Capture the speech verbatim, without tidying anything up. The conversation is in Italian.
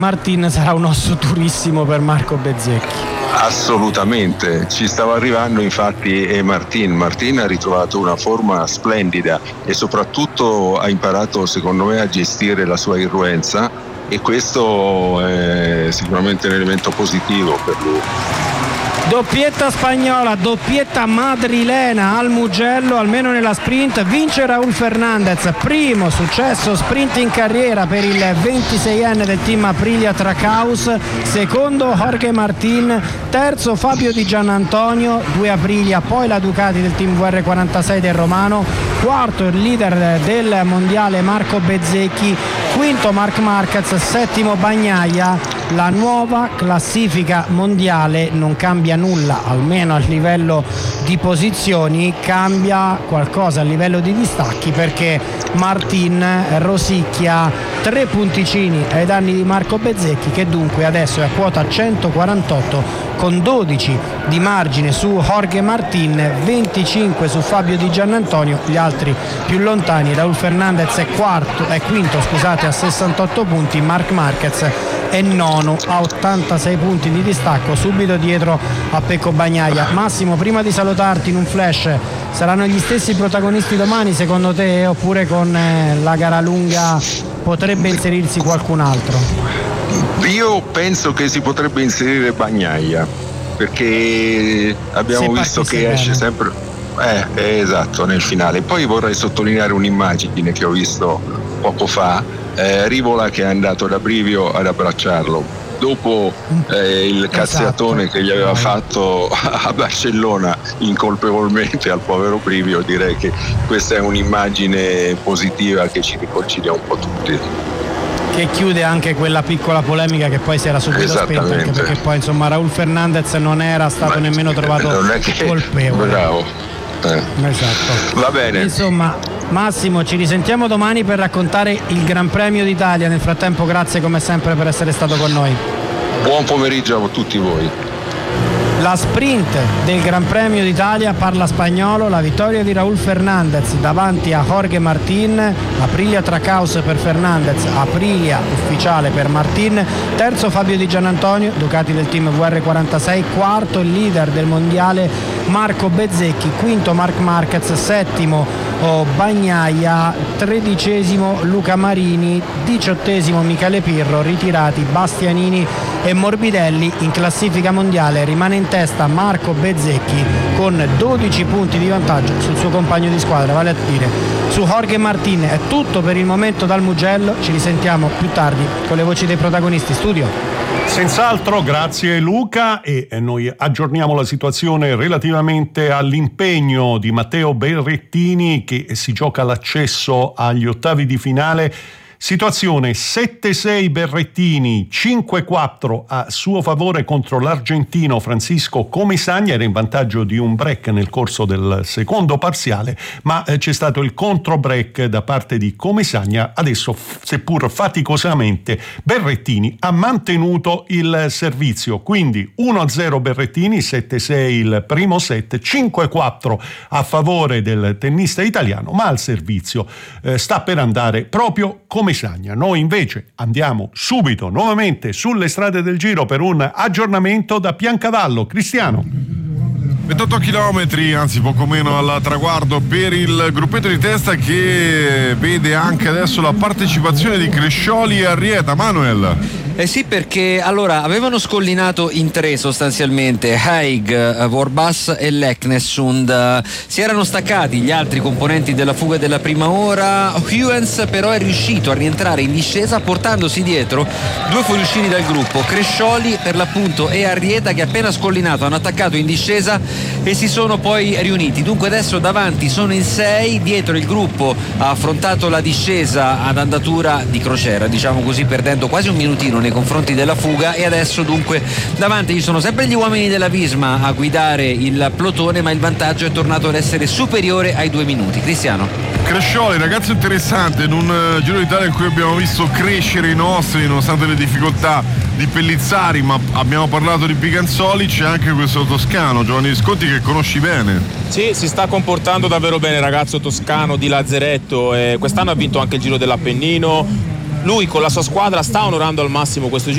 Martin sarà un osso durissimo per Marco Bezzecchi. Assolutamente, ci stava arrivando infatti e Martin. Martin ha ritrovato una forma splendida e soprattutto ha imparato secondo me a gestire la sua irruenza, e questo è sicuramente un elemento positivo per lui. Doppietta spagnola, doppietta madrilena al Mugello, almeno nella sprint vince Raúl Fernández, primo successo sprint in carriera per il ventiseienne del team Aprilia Tracaus, secondo Jorge Martin, terzo Fabio Di Giannantonio, due Aprilia, poi la Ducati del team V R quarantasei del Romano, quarto il leader del mondiale Marco Bezzecchi, quinto Marc Marquez, settimo Bagnaia. La nuova classifica mondiale non cambia nulla, almeno a livello di posizioni, cambia qualcosa a livello di distacchi, perché Martin rosicchia tre punticini ai danni di Marco Bezzecchi, che dunque adesso è a quota centoquarantotto con dodici di margine su Jorge Martin, venticinque su Fabio Di Giannantonio, gli altri più lontani. Raúl Fernández è quarto, è quinto scusate a sessantotto punti, Marc Marquez è nono a ottantasei punti di distacco, subito dietro a Pecco Bagnaia. Massimo, prima di salutarti, in un flash, saranno gli stessi protagonisti domani secondo te, oppure con eh, la gara lunga potrebbe inserirsi qualcun altro? Io penso che si potrebbe inserire Bagnaia, perché abbiamo visto che bene. Esce sempre eh, eh, esatto, nel finale. Poi vorrei sottolineare un'immagine che ho visto poco fa, eh, Rivola che è andato da Brivio ad abbracciarlo dopo eh, il cazziatone esatto. che gli aveva fatto a Barcellona incolpevolmente al povero Brivio. Direi che questa è un'immagine positiva che ci riconcilia un po' tutti, che chiude anche quella piccola polemica che poi si era subito spenta, anche perché poi insomma Raúl Fernández non era stato Ma nemmeno trovato non è che... colpevole. Bravo. Eh. Esatto. Va bene. Insomma, Massimo, ci risentiamo domani per raccontare il Gran Premio d'Italia. Nel frattempo grazie come sempre per essere stato con noi. Buon pomeriggio a tutti voi. La sprint del Gran Premio d'Italia parla spagnolo, la vittoria di Raúl Fernández davanti a Jorge Martin, Aprilia Tracaus per Fernández, Aprilia ufficiale per Martin, terzo Fabio Di Giannantonio, Ducati del team V R quarantasei, quarto il leader del mondiale Marco Bezzecchi, quinto Marc Marquez, settimo oh, Bagnaia, tredicesimo Luca Marini, diciottesimo Michele Pirro, ritirati Bastianini e Morbidelli. In classifica mondiale rimane in testa Marco Bezzecchi con dodici punti di vantaggio sul suo compagno di squadra, vale a dire su Jorge Martin. È tutto per il momento dal Mugello, ci risentiamo più tardi con le voci dei protagonisti. Studio. Senz'altro, grazie Luca, e noi aggiorniamo la situazione relativamente all'impegno di Matteo Berrettini, che si gioca l'accesso agli ottavi di finale. Situazione sette sei Berrettini, cinque quattro a suo favore contro l'argentino Francisco Comisagna. Era in vantaggio di un break nel corso del secondo parziale, ma eh, c'è stato il contro break da parte di Comisagna. Adesso, seppur faticosamente, Berrettini ha mantenuto il servizio, quindi uno a zero Berrettini, sette sei il primo set, cinque quattro a favore del tennista italiano, ma al servizio eh, sta per andare proprio Comisagna. Noi invece andiamo subito nuovamente sulle strade del Giro per un aggiornamento da Piancavallo. Cristiano. ventotto chilometri, anzi poco meno al traguardo per il gruppetto di testa, che vede anche adesso la partecipazione di Crescioli e Arrieta. Manuel. Eh sì, perché allora avevano scollinato in tre sostanzialmente, Haig, Vorbas e Leknessund. Si erano staccati gli altri componenti della fuga della prima ora. Huyens però è riuscito a rientrare in discesa portandosi dietro due fuoriusciti dal gruppo, Crescioli per l'appunto e Arrieta, che appena scollinato hanno attaccato in discesa e si sono poi riuniti. Dunque adesso davanti sono in sei, dietro il gruppo ha affrontato la discesa ad andatura di crociera, diciamo così, perdendo quasi un minutino nei confronti della fuga, e adesso dunque davanti ci sono sempre gli uomini della Visma a guidare il plotone, ma il vantaggio è tornato ad essere superiore ai due minuti. Cristiano. Crescioli, ragazzo interessante, in un uh, Giro d'Italia in cui abbiamo visto crescere i nostri nonostante le difficoltà di Pellizzari, ma abbiamo parlato di Picanzoli, c'è anche questo toscano Giovanni Visconti che conosci bene. Sì, si sta comportando davvero bene il ragazzo toscano di Lazzaretto, eh, quest'anno ha vinto anche il Giro dell'Appennino. Lui con la sua squadra sta onorando al massimo questo Giro